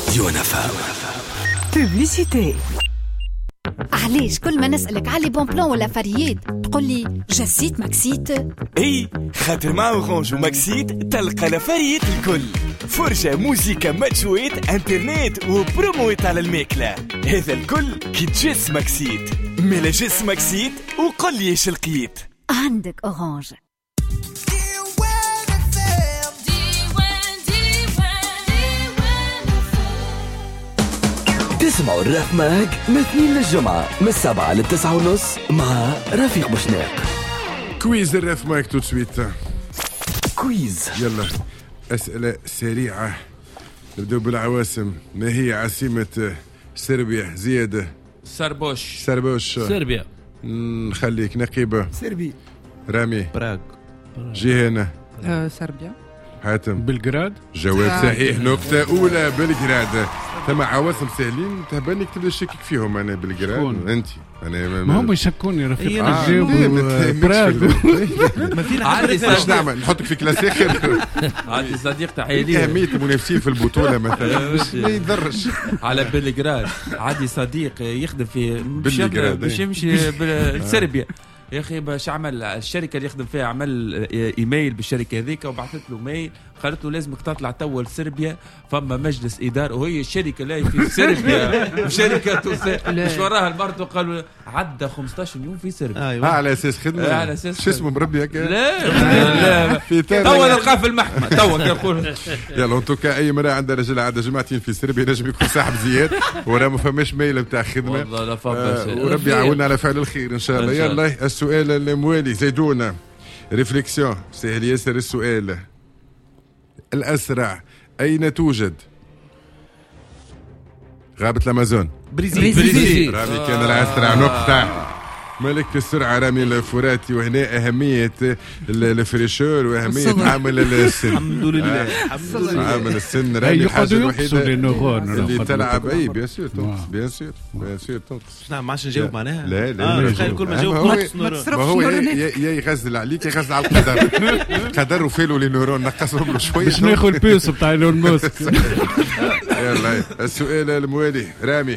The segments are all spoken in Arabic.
راديو نفا. بوبليسيتي. علاش كل ما نسألك على بون بلان ولا فريات تقول لي جسيت ماكسيت؟ اي خاطر مع اورانج وماكسيت تلقى لفريات الكل، فرجة موسيقى ماتشويت انترنت وبرومويت على الماكلة. هذا الكل كي تجس ماكسيت. ملا جس ماكسيت وقل لي ايش لقيت. عندك اورانج. تسمعوا الراف ماج من اثنين للجمعة من 7 ل 9:30 مع رفيق بوشناق. كويز الراف ماج تو سويت. كويز يلا أسئلة سريعة. نبدأ بالعواصم. ما هي عاصمة صربيا؟ زيادة. سربوش. صربيا. نخليك نقيبة. سربي. رامي. براغ. جيهانة. صربيا. حاتم. بلغراد. جواب صحيح، نقطة أولى. بلغراد. ثم عواصم سهلين تهبني تبدا تشكك فيهم. أنا بلغراد أنت أنا ما هم يشكوني رفيق. براغ. ما فينا عادي نعمل نحطك في كلاس آخر. عادي صديق تحيلي أهمية المنافسين في البطولة مثلا ما يضرش على بلغراد. عادي صديق يخدم في بلغراد باش يمشي لسربيا. يا اخي باش عمل الشركه اللي يخدم فيها عمل ايميل بالشركه هذيك وبعثت له ميل قالت له لازمك تطلع توا لسربيا، فما مجلس اداره وهي الشركه لا في سربيا شركه مش وراها المرض وقالوا عدى 15 يوم في سربيا. أيوة. على اساس خدمه على اساس شو اسمه مربي هكا. لا توا نلقاه في المحكمه توا كنقول. يلا ان توكا اي مرة عندها رجل عندها جماعتين في سربيا نجم يكون صاحب زياد وراه ما فماش ميل نتاع خدمه والله لا فما شيء. وربي يعاوننا على فعل الخير ان شاء الله. يلا السؤال الموالي زيدونا ريفليكسيون سهل ياسر. السؤال الأسرع أين توجد؟ غابة الأمازون. بريزيل. رامي كان الأسرع نقطة. ملك السرعة رامي الفراتي. وهنا أهمية الفريشور وأهمية عامل السن. الحمد لله. عامل السن رامي الحاجة الوحيدة اللي تلعب. أي بيان سور تنقص. بيان سور تنقص. نعم ما عادش نجاوب معناها. لا تخيل كل ما جاوب ما هو يا يغزل عليك يغزل على القدر. قدر وفيلو لي نورون نقصهم له شوية باش ناخذ البيوس بتاع ايلون ماسك. يلا السؤال الموالي رامي.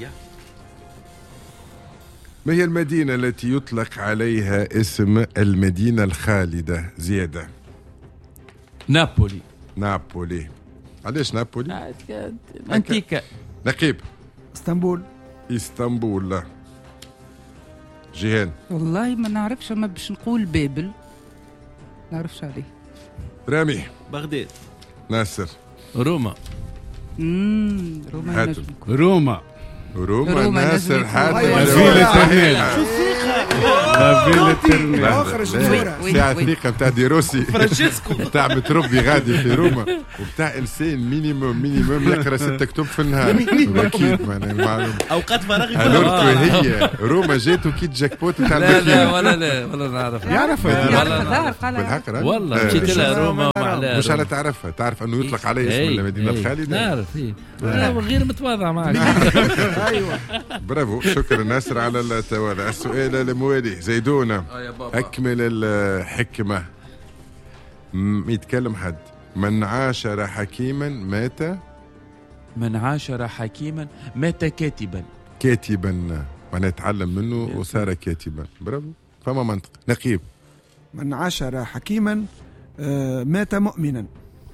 ما هي المدينة التي يطلق عليها اسم المدينة الخالدة؟ زيادة. نابولي. علاش نابولي؟ انتيكا. نقيب. اسطنبول. لا. جيهان. والله ما نعرفش ما باش نقول بابل. نعرفش عليه. رامي. بغداد. ناصر. روما. روما روما ناصر حاتم. ساعة ثقة بتاع ديروسي فرانشيسكو بتاع متربي غادي في روما وبتاع إنسان مينيموم يقرأ 6 كتب في النهار. أكيد معلوم. أوقات فراغي هي روما جاتو كي جاك بوت بتاع لا ولا نعرف. يعرف بالحق والله مشيت لها روما. مش على تعرف أنه يطلق عليه اسم المدينة الخالدة. نعرف غير متواضع معك. أيوة برافو. شكرا ناصر على التوالي. السؤال الموالي زيدونا أكمل الحكمة. يتكلم حد. من عاشر حكيما مات كاتبا وانا يتعلم منه وصار كاتبا. برافو فما منطق. نقيب. من عاشر حكيما مات مؤمنا.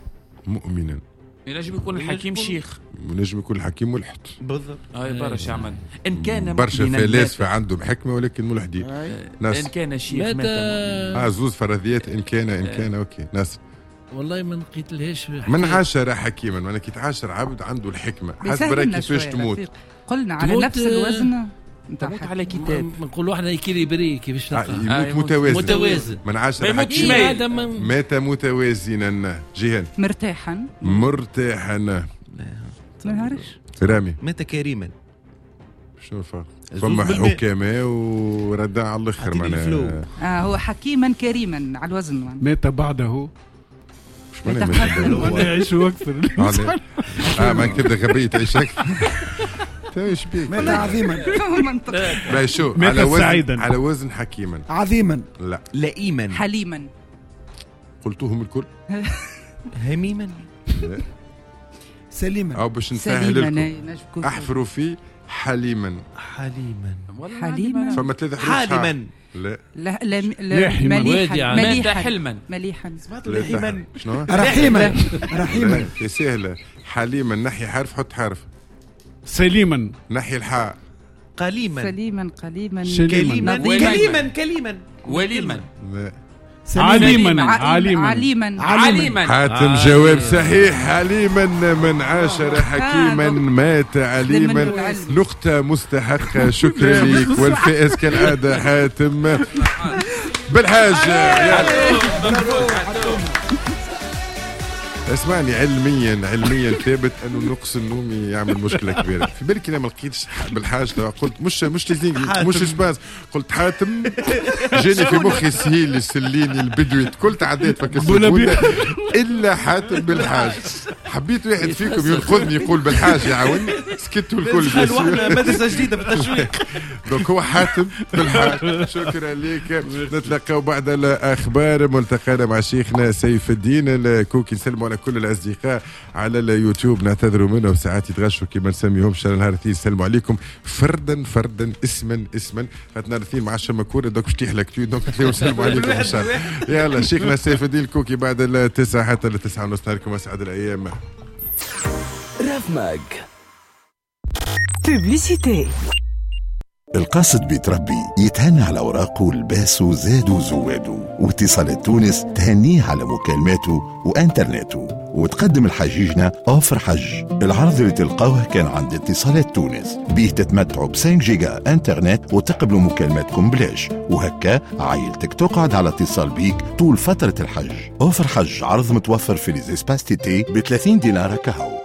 ينجم يكون الحكيم شيخ ونجم يكون الحكيم ملحد. بالضبط. برشا عمل ان كان برشا فلاسفة عندهم حكمة ولكن ملحدين. ان كان شيخ مات. زوز فرضيات ان كان اوكي. ناس والله ما لقيتلهاش. من عاشر حكيما وانا كي تعاشر عبد عنده الحكمة حسب كيفاش تموت. قلنا على نفس الوزن تموت على كتاب. نقول واحد يكيري بري كيفاش يموت متوازن. من عاشر حكيما مات متوازنا. جيهان. مرتاحا. ما نعرفش. رامي. مات كريما. شنو الفرق؟ فما حكماء وردع على الاخر معناها. هو حكيما كريما على الوزن. مات بعده مش معناها يعيش اكثر. ما كده غبية تعيش اكثر. ايش بيك؟ مات عظيما. لا شو على وزن حكيما. عظيما. لا لئيما. حليما. قلتوهم الكل. هميما. سليما او باش نسهل لكم لكم احفروا فيه حليما. حليما فما 3 حروف. حالما. لا مليحا حلما مليحا شنو رحيما يا سهله. حليما نحي حرف حط حرف. سليما نحي الحاء. قليما. سليما كليما وليما عليما حاتم جواب صحيح. عليما من عاشر حكيما مات عليما. نقطة مستحقة. شكرا لك. والفائز كالعادة حاتم بالحاج. اسمعني علميا ثابت انه النقص النومي يعمل مشكله كبيره. في بالك انا ما لقيتش بالحاج قلت مش لازم مش سباز. قلت حاتم جاني في مخي سهيل السليني البدوي كل تعديت فكسبوده الا حاتم بالحاج. حبيت واحد فيكم ينقذني يقول بالحاج يعاوني. سكتوا الكل واحنا مدرسه جديده في التشويق. دونك هو حاتم بالحاج. شكرا لك. نتلقاو بعد الاخبار. ملتقانا مع شيخنا سيف الدين الكوكي. نسلموا على كل الاصدقاء على اليوتيوب. نعتذروا منهم ساعات يتغشوا كما نسميهم شهر نهار الاثنين. نسلموا عليكم فردا اسما نهار الاثنين مع الشمكوره. دوك شتيح لك دونك نسلموا عليكم ان شاء الله. يلا شيخنا سيف الدين الكوكي بعد 9 حتى 9:30. نهاركم اسعد الايام. راف ماج بوبليسيتي. القاصد بيتربي يتهنى على أوراقه لباسه زادوا زوادوا. واتصالات تونس تهنيه على مكالماته وانترنته. وتقدم الحجيجنا أوفر حج. العرض اللي تلقاوه كان عند اتصالات تونس بيه تتمتعوا ب 5 جيجا انترنت وتقبلوا مكالماتكم بلاش. وهكا عائلتك تقعد على اتصال بيك طول فترة الحج. أوفر حج عرض متوفر في ليزيسباس تيتي ب 30 دينار كهو.